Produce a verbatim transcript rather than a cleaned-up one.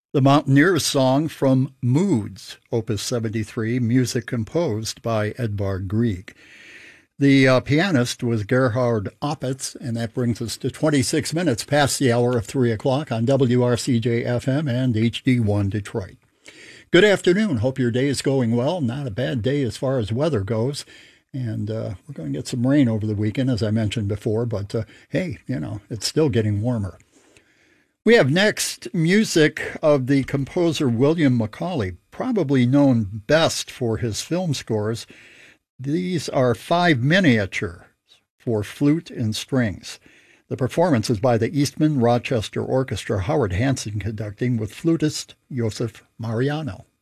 The Mountaineers song from Moods, Opus seventy-three, music composed by Edvard Grieg. The uh, pianist was Gerhard Opitz, and that brings us to twenty-six minutes past the hour of three o'clock on W R C J F M and H D one Detroit. Good afternoon. Hope your day is going well. Not a bad day as far as weather goes. And uh, we're going to get some rain over the weekend, as I mentioned before. But, uh, hey, you know, it's still getting warmer. We have next music of the composer William McCauley, probably known best for his film scores. These are five miniatures for flute and strings. The performance is by the Eastman Rochester Orchestra, Howard Hansen conducting with flutist Joseph Mariano.